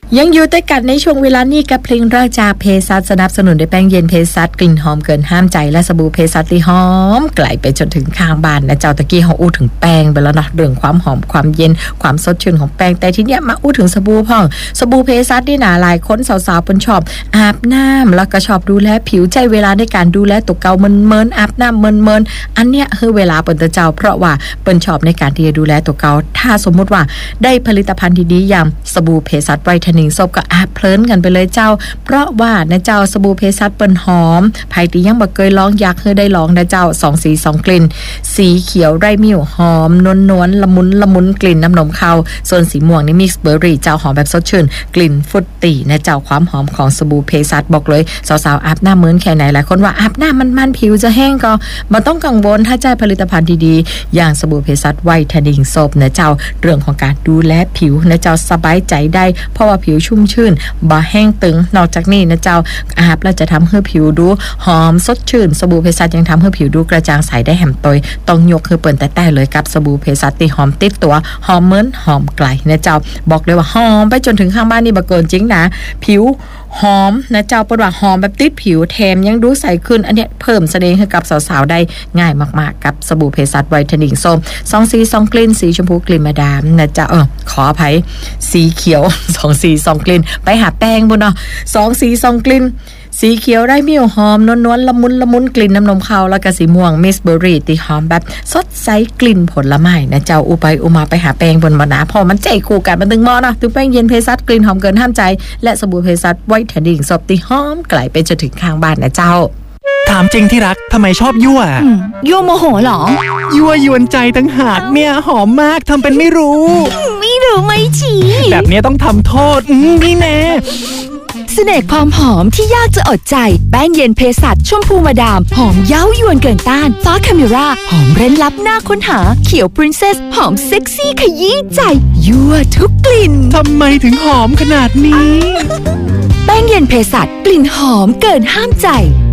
ยังอยู่ด้วยกันในช่วงเวลานี้กับเพลงรักจากเภสัชสนับสนุนด้วยแป้งเย็นเภสัชกลิ่นหอมเกินห้ามใจและสบู่เภสัชที่หอมไกลไปจนถึงข้างบ้านนะเจ้าตะกี้เขาอู้ถึงแป้งไปแล้วเนาะเรื่องความหอมความเย็นความสดชื่นของแป้งแต่ทีเนี้ยมาอู้ถึงสบู่พ่องสบู่เภสัชนี่นะหลายคนสาวๆเปิ้นชอบอาบน้ำแล้วก็ชอบดูแลผิวใจเวลาในการดูแลตัวเก่าเมินๆอาบน้ำเมินๆอันเนี้ยคือเวลาเปิ้นตะเจ้าเพราะว่าเปิ้นชอบในการที่จะดูแลตัวเก่าถ้าสมมุติว่าได้ผลิตภัณฑ์ดีๆอย่างสบู่เภสัชไวท์เทนนิ่งซบก็อาบเพลินกันไปเลยเจ้าเพราะว่านะเจ้าสบู่เภสัชเปิ้นหอมไผที่ยังบ่เคยลองอยากให้ได้ลองนะเจ้า2สี2กลิ่นสีเขียวไร่มิ้วหอมนวลๆละมุนกลิ่นน้ำนมข้าวส่วนสีม่วงนี่มิกซ์เบอร์รี่เจ้าหอมแบบสดชื่นกลิ่นฟรุตตี้นะเจ้าความหอมของสบู่เภสัชบอกเลยสาวๆอาบน้ำมื้นแค่ไหนหลายคนว่าอาบน้ำมันผิวจะแห้งก็บ่ต้องกังวลถ้าใช้ผลิตภัณฑ์ดีๆอย่างสบู่เภสัชไวท์เทนนิ่งโซปนะเจ้าเรื่องของการดูแลผิวนะเจ้าสบายใจได้เพราะว่าผิวชุ่มชื่นบ่แห้งตึงนอกจากนี้นะเจ้าอาบแล้วจะทำให้ผิวดูหอมสดชื่นสบู่เภสัชยังทำให้ผิวดูกระจ่างใสได้แหมตยต้องยกคือเปิ้นแต่เลยกับสบู่เภสัชที่หอมติดตัวหอมเหมือนหอมไกลนะเจ้าบอกเลยว่าหอมไปจนถึงข้างบ้านนี่บ่เกินจริงนะผิวหอมนะเจ้าเปิ้นว่าหอมแบบติดผิวแถมยังดูใสขึ้นอันเนี้ยเพิ่มเสน่ห์ให้กับสาวๆได้ง่ายมากๆกับสบู่เภสัชไวท์เทนนิ่งส้ม2สี2กลิ่นสีชมพูกลิ่นมาดามนะเจ้าขออภัยสีเขียว2สี2กลิ่นไปหาแป้งบ่เนาะ2สี2กลิ่นสีเขียวได้มีหอมนวลๆละมุนกลิ่นน้ำนมข้าวแล้วก็สีม่วงมิสเบอร์รี่ที่หอมแบบสดใสกลิ่นผลไม้นะเจ้าอุมาไปหาแป้งบนบ่นะพอมันใจคู่กันมันตึงหม้อเนาะถึงแป้งเย็นเภสัชกลิ่นหอมเกินห้ามใจและสบู่เภสัชไวท์เทนนิ่งซอฟที่หอมไกลไปจนถึงข้างบ้านนะเจ้าถามจริงที่รักทำไมชอบยั่วยั่วโมโหเหรอยั่วยวนใจตั้งหากเนี่ยหอมมากทำเป็นไม่รู้ไม่ชี้แบบนี้ต้องทำโทษนี่แน่เสน่ห์ความหอมที่ยากจะอดใจแป้งเย็นเภสัชชมพูมาดามหอมเย้ายวนเกินต้านฟ้าคาเมราหอมเร้นลับหน้าค้นหาเขียวปรินเซสหอมเซ็กซี่ขยี้ใจยั่วทุกกลิ่นทำไมถึงหอมขนาดนี้แป้งเย็นเภสัชกลิ่นหอมเกินห้ามใจ